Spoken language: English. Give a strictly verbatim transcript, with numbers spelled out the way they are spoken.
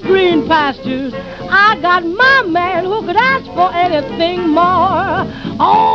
green pastures. I got my man who could ask for anything more. Oh,